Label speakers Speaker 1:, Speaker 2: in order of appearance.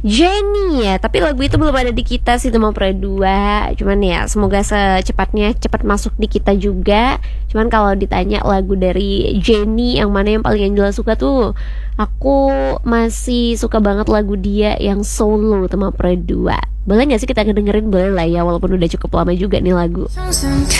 Speaker 1: Jennie ya, tapi lagu itu belum ada di kita sih Tema Pro 2. Cuman ya semoga secepatnya cepat masuk di kita juga. Cuman kalau ditanya lagu dari Jennie yang mana yang paling Angela suka tuh, aku masih suka banget lagu dia yang solo Tema Pro 2. Boleh gak sih kita ngedengerin? Boleh lah ya, walaupun udah cukup lama juga nih lagu.